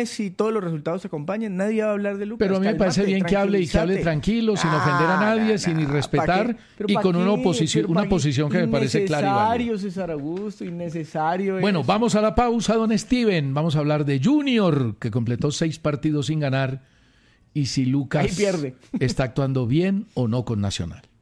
es si todos los resultados se acompañan, nadie va a hablar de Lucas. Pero a mí me parece bien que hable tranquilo, sin ofender a nadie, sin irrespetar y con una posición que me parece clara y válida. Innecesario, César Augusto, innecesario. Bueno, vamos a la pausa, don Steven. Vamos a hablar de Junior, que completó 6 partidos sin ganar, y si Lucas está actuando bien o no con Nacional.